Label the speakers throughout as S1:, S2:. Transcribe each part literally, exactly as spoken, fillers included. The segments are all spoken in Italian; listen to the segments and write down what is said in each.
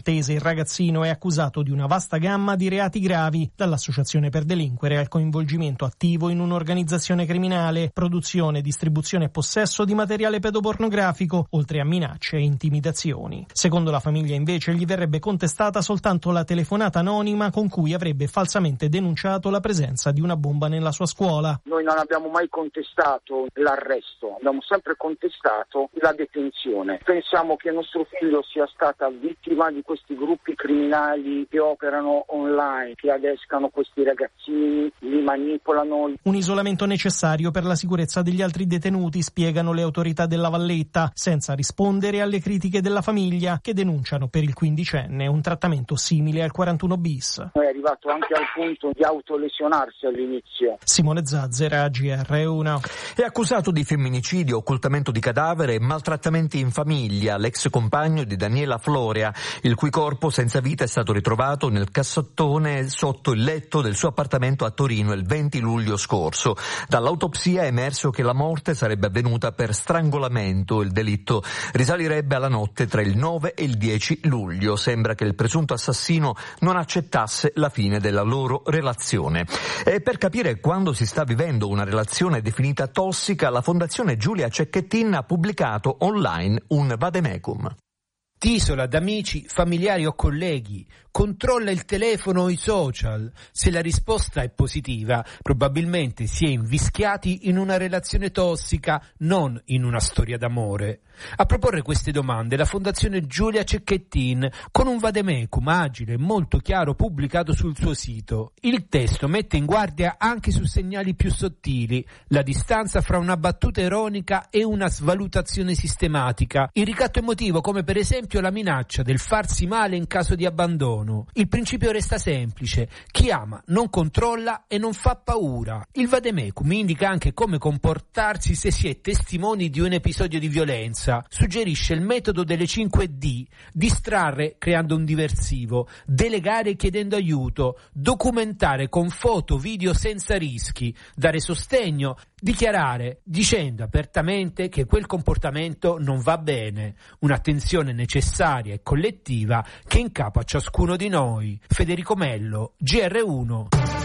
S1: Tese, il ragazzino è accusato di una vasta gamma di reati gravi, dall'associazione per delinquere al coinvolgimento attivo in un'organizzazione criminale, produzione, distribuzione e possesso di materiale pedopornografico, oltre a minacce e intimidazioni. Secondo la famiglia invece gli verrebbe contestata soltanto la telefonata anonima con cui avrebbe falsamente denunciato la presenza di una bomba nella sua scuola.
S2: Noi non abbiamo mai contestato l'arresto, abbiamo sempre contestato la detenzione. Pensiamo che nostro figlio sia stata vittima di questi gruppi criminali che operano online, che adescano questi ragazzini, li manipolano.
S1: Un isolamento necessario per la sicurezza degli altri detenuti, spiegano le autorità della Valletta, senza rispondere alle critiche della famiglia che denunciano per il quindicenne un trattamento simile al quarantuno bis.
S2: È arrivato anche al punto di autolesionarsi all'inizio.
S1: Simone Zazzera, G R uno.
S3: È accusato di femminicidio, occultamento di cadavere e maltrattamenti in famiglia l'ex compagno di Daniela Florea, il cui corpo senza vita è stato ritrovato nel cassettone sotto il letto del suo appartamento a Torino il venti luglio scorso. Dall'autopsia è emerso che la morte sarebbe avvenuta per strangolamento. Il delitto risalirebbe alla notte tra il nove e il dieci luglio. Sembra che il presunto assassino non accettasse la fine della loro relazione. E per capire quando si sta vivendo una relazione definita tossica, la Fondazione Giulia Cecchettin ha pubblicato online un vademecum.
S4: Ti isola da amici, familiari o colleghi, controlla il telefono o i social. Se la risposta è positiva, probabilmente si è invischiati in una relazione tossica, non in una storia d'amore. A proporre queste domande la Fondazione Giulia Cecchettin con un vademecum agile e molto chiaro pubblicato sul suo sito. Il testo mette in guardia anche su segnali più sottili, la distanza fra una battuta ironica e una svalutazione sistematica, il ricatto emotivo come per esempio la minaccia del farsi male in caso di abbandono. Il principio resta semplice: chi ama non controlla e non fa paura. Il vademecum indica anche come comportarsi se si è testimoni di un episodio di violenza. Suggerisce il metodo delle cinque D: distrarre creando un diversivo, delegare chiedendo aiuto, documentare con foto, video senza rischi, dare sostegno, dichiarare dicendo apertamente che quel comportamento non va bene. Un'attenzione necessaria e collettiva che è in capo a ciascuno di noi. Federico Mello, G R uno.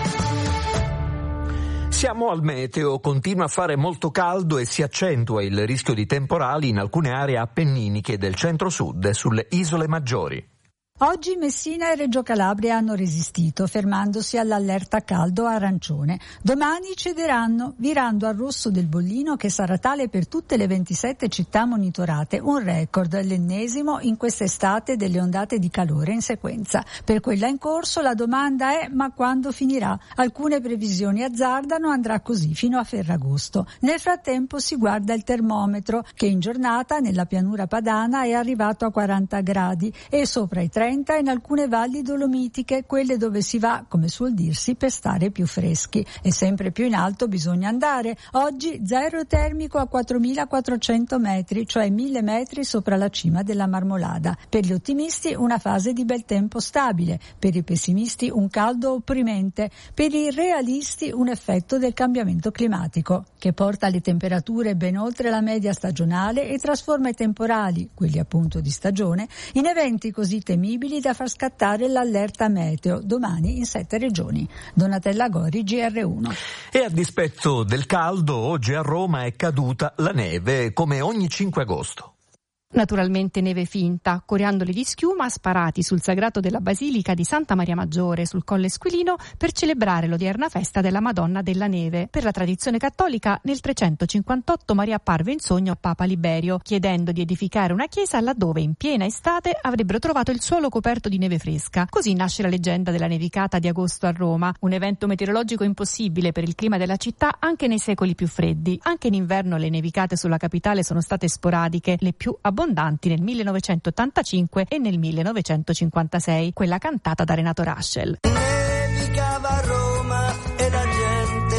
S3: Siamo al meteo, continua a fare molto caldo e si accentua il rischio di temporali in alcune aree appenniniche del centro-sud e sulle isole maggiori.
S5: Oggi Messina e Reggio Calabria hanno resistito, fermandosi all'allerta caldo arancione. Domani cederanno, virando al rosso del bollino che sarà tale per tutte le ventisette città monitorate, un record, l'ennesimo in quest'estate delle ondate di calore in sequenza. Per quella in corso la domanda è: ma quando finirà? Alcune previsioni azzardano andrà così fino a Ferragosto. Nel frattempo si guarda il termometro, che in giornata nella pianura padana è arrivato a quaranta gradi e sopra i trenta in alcune valli dolomitiche, quelle dove si va, come suol dirsi, per stare più freschi. E sempre più in alto bisogna andare. Oggi zero termico a quattromilaquattrocento metri, cioè mille metri sopra la cima della Marmolada. Per gli ottimisti una fase di bel tempo stabile, per i pessimisti un caldo opprimente, per i realisti un effetto del cambiamento climatico, che porta le temperature ben oltre la media stagionale e trasforma i temporali, quelli appunto di stagione, in eventi così temibili da far scattare l'allerta meteo domani in sette regioni. Donatella Gori, G R uno.
S3: E a dispetto del caldo, oggi a Roma è caduta la neve, come ogni cinque agosto.
S6: Naturalmente neve finta, coriandoli di schiuma sparati sul sagrato della Basilica di Santa Maria Maggiore sul Colle Squilino per celebrare l'odierna festa della Madonna della Neve. Per la tradizione cattolica, nel trecentocinquantotto Maria apparve in sogno a Papa Liberio, chiedendo di edificare una chiesa laddove in piena estate avrebbero trovato il suolo coperto di neve fresca. Così nasce la leggenda della nevicata di agosto a Roma, un evento meteorologico impossibile per il clima della città anche nei secoli più freddi. Anche in inverno le nevicate sulla capitale sono state sporadiche, le più abbondanti nel millenovecentottantacinque e nel millenovecentocinquantasei, quella cantata da Renato Rascel.
S7: Nevicava a Roma e la gente si chiedeva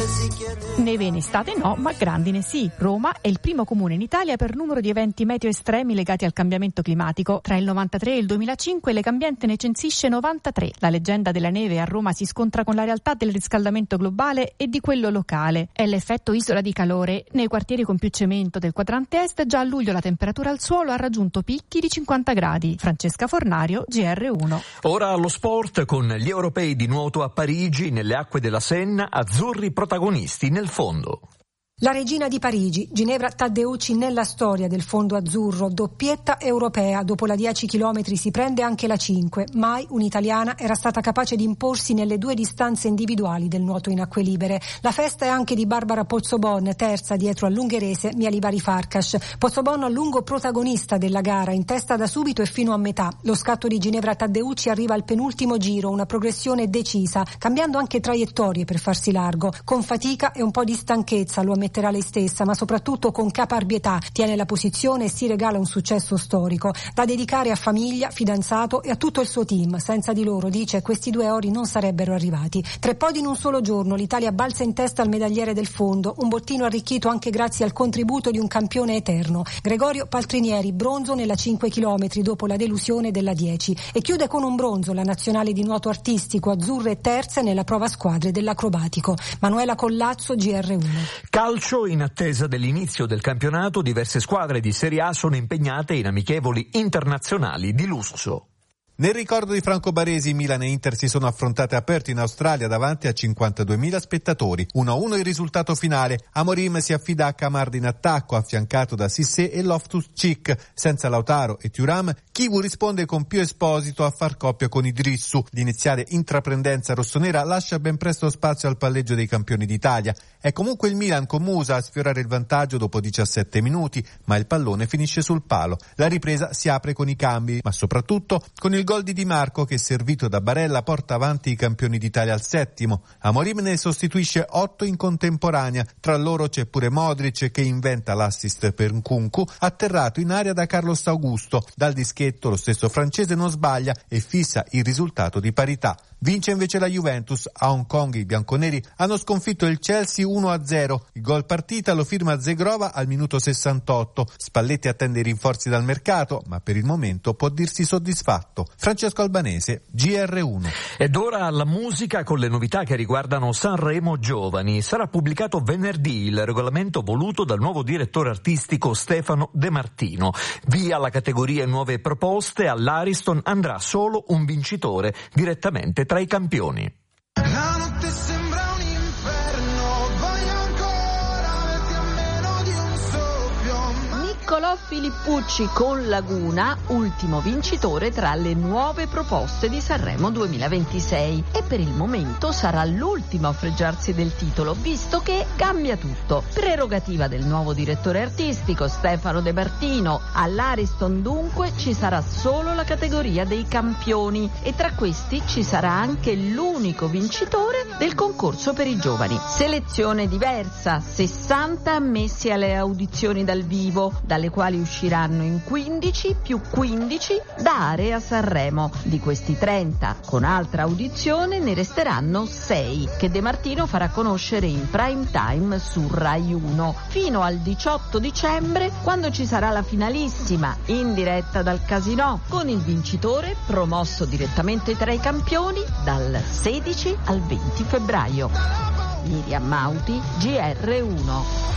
S6: Neve in estate no, ma grandine sì. Roma è il primo comune in Italia per numero di eventi meteo estremi legati al cambiamento climatico. Tra il novantatré e il duemilacinque Legambiente ne censisce novantatré. La leggenda della neve a Roma si scontra con la realtà del riscaldamento globale e di quello locale. È l'effetto isola di calore. Nei quartieri con più cemento del quadrante est già a luglio la temperatura al suolo ha raggiunto picchi di cinquanta gradi. Francesca Fornario, G R uno.
S3: Ora allo sport con gli europei di nuoto a Parigi, nelle acque della Senna, azzurri protagonisti nel fondo.
S7: La regina di Parigi, Ginevra Taddeucci, nella storia del fondo azzurro, doppietta europea, dopo la dieci chilometri si prende anche la cinque. Mai un'italiana era stata capace di imporsi nelle due distanze individuali del nuoto in acque libere. La festa è anche di Barbara Pozzobon, terza dietro all'ungherese Mialibari Farkas. Pozzobon a lungo protagonista della gara, in testa da subito e fino a metà. Lo scatto di Ginevra Taddeucci arriva al penultimo giro, una progressione decisa, cambiando anche traiettorie per farsi largo. Con fatica e un po' di stanchezza, lo ammetterà lei stessa, ma soprattutto con caparbietà tiene la posizione e si regala un successo storico da dedicare a famiglia, fidanzato e a tutto il suo team. Senza di loro, dice, questi due ori non sarebbero arrivati. Tre podi in un solo giorno, l'Italia balza in testa al medagliere del fondo, un bottino arricchito anche grazie al contributo di un campione eterno, Gregorio Paltrinieri, bronzo nella cinque chilometri dopo la delusione della dieci, e chiude con un bronzo la nazionale di nuoto artistico, azzurre terze nella prova squadre dell'acrobatico. Manuela Collazzo, G R uno.
S3: Calcio. In attesa dell'inizio del campionato, diverse squadre di Serie A sono impegnate in amichevoli internazionali di lusso.
S8: Nel ricordo di Franco Baresi, Milan e Inter si sono affrontate aperte in Australia davanti a cinquantaduemila spettatori. uno a uno il risultato finale. Amorim si affida a Camardi in attacco, affiancato da Cissé e Loftus-Cheek. Senza Lautaro e Thuram, Chivu risponde con Pio Esposito a far coppia con Idrissu. L'iniziale intraprendenza rossonera lascia ben presto spazio al palleggio dei campioni d'Italia. È comunque il Milan con Musa a sfiorare il vantaggio dopo diciassette minuti, ma il pallone finisce sul palo. La ripresa si apre con i cambi, ma soprattutto con il gol di Di Marco che, servito da Barella, porta avanti i campioni d'Italia al settimo. Amorim ne sostituisce otto in contemporanea. Tra loro c'è pure Modric che inventa l'assist per Nkunku, atterrato in aria da Carlos Augusto. Dal dischetto lo stesso francese non sbaglia e fissa il risultato di parità. Vince invece la Juventus. A Hong Kong i bianconeri hanno sconfitto il Chelsea uno a zero. Il gol partita lo firma Zegrova al minuto sessantotto. Spalletti attende i rinforzi dal mercato, ma per il momento può dirsi soddisfatto. Francesco Albanese, G R uno.
S3: Ed ora alla musica con le novità che riguardano Sanremo Giovani. Sarà pubblicato venerdì il regolamento voluto dal nuovo direttore artistico Stefano De Martino. Via la categoria nuove proposte, all'Ariston andrà solo un vincitore direttamente tra i campioni.
S9: La notte sembra un inferno, voglio ancora averti a meno di un soffio.
S10: Niccolò Filippucci con Laguna, ultimo vincitore tra le nuove proposte di Sanremo duemilaventisei, e per il momento sarà l'ultimo a fregiarsi del titolo, visto che cambia tutto. Prerogativa del nuovo direttore artistico Stefano De Martino. All'Ariston dunque ci sarà solo la categoria dei campioni e tra questi ci sarà anche l'unico vincitore del concorso per i giovani. Selezione diversa, sessanta ammessi alle audizioni dal vivo, dalle quali usciranno in quindici più quindici da Area Sanremo. Di questi trenta con altra audizione ne resteranno sei che De Martino farà conoscere in prime time su Rai uno fino al diciotto dicembre, quando ci sarà la finalissima in diretta dal Casinò con il vincitore promosso direttamente tra i campioni dal sedici al venti febbraio. Miriam Mauti, G R uno.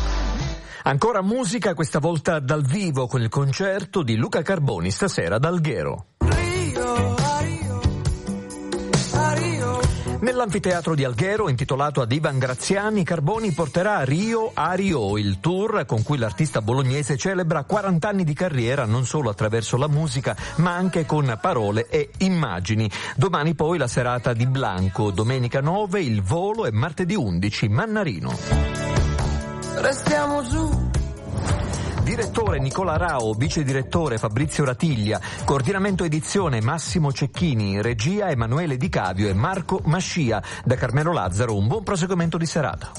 S3: Ancora musica, questa volta dal vivo con il concerto di Luca Carboni stasera ad Alghero. Nell'anfiteatro di Alghero, intitolato ad Ivan Graziani, Carboni porterà a Rio a Rio, il tour con cui l'artista bolognese celebra quaranta anni di carriera non solo attraverso la musica ma anche con parole e immagini. Domani poi la serata di Blanco, domenica nove il volo e martedì undici Mannarino.
S9: Restiamo giù.
S3: Direttore Nicola Rao, vice direttore Fabrizio Ratiglia, coordinamento edizione Massimo Cecchini, regia Emanuele Di Cavio e Marco Mascia. Da Carmelo Lazzaro un buon proseguimento di serata.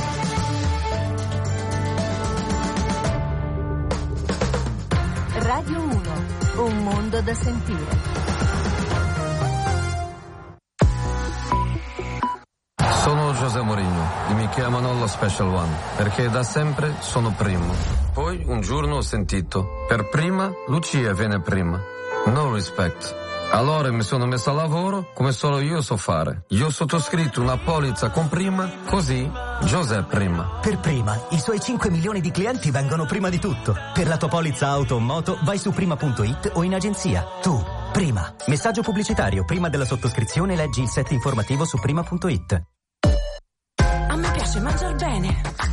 S11: Radio uno, un mondo da sentire.
S12: Sono José Mourinho e mi chiamano lo Special One, perché da sempre sono primo. Poi un giorno ho sentito, per prima Lucia viene prima. No respect. Allora mi sono messo a lavoro come solo io so fare. Io ho sottoscritto una polizza con Prima, così José Prima.
S13: Per Prima, i suoi cinque milioni di clienti vengono prima di tutto. Per la tua polizza auto o moto vai su prima punto it o in agenzia. Tu, Prima. Messaggio pubblicitario. Prima della sottoscrizione leggi il set informativo su prima punto it.
S14: A me piace mangiar bene.